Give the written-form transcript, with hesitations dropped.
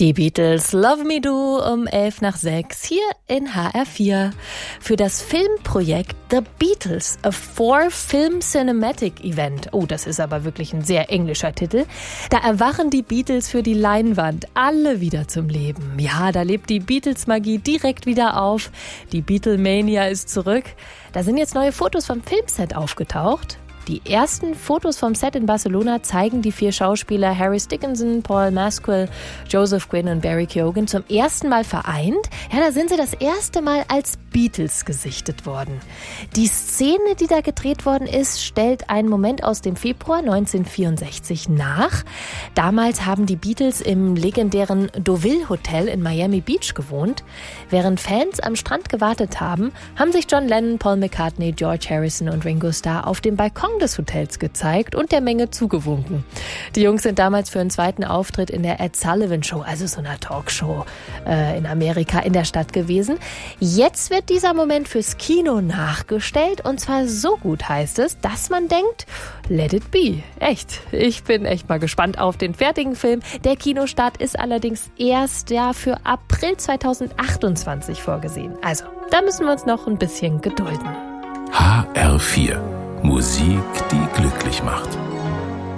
Die Beatles, Love Me Do um 6:11 hier in HR4. Für das Filmprojekt The Beatles, a 4-Film Cinematic Event. Oh, das ist aber wirklich ein sehr englischer Titel. Da erwachen die Beatles für die Leinwand alle wieder zum Leben. Ja, da lebt die Beatles-Magie direkt wieder auf. Die Beatlemania ist zurück. Da sind jetzt neue Fotos vom Filmset aufgetaucht. Die ersten Fotos vom Set in Barcelona zeigen die 4 Schauspieler Harris Dickinson, Paul Mescal, Joseph Quinn und Barry Keoghan zum ersten Mal vereint. Ja, da sind sie das erste Mal als Beatles gesichtet worden. Die Szene, die da gedreht worden ist, stellt einen Moment aus dem Februar 1964 nach. Damals haben die Beatles im legendären Deauville Hotel in Miami Beach gewohnt. Während Fans am Strand gewartet haben, haben sich John Lennon, Paul McCartney, George Harrison und Ringo Starr auf dem Balkon des Hotels gezeigt und der Menge zugewunken. Die Jungs sind damals für einen zweiten Auftritt in der Ed Sullivan Show, also so einer Talkshow in Amerika, in der Stadt gewesen. Jetzt wird dieser Moment fürs Kino nachgestellt und zwar so gut, heißt es, dass man denkt, let it be. Echt. Ich bin echt mal gespannt auf den fertigen Film. Der Kinostart ist allerdings erst für April 2028 vorgesehen. Also, da müssen wir uns noch ein bisschen gedulden. HR4 Musik, die glücklich macht.